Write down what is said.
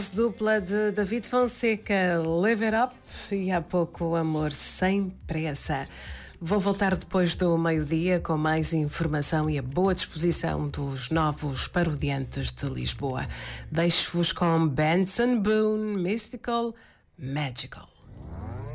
Dupla de David Fonseca, Live It Up, e há pouco Amor Sem Pressa. Vou voltar depois do meio-dia com mais informação e a boa disposição dos novos parodiantes de Lisboa. Deixo-vos com Benson Boone, Mystical, Magical.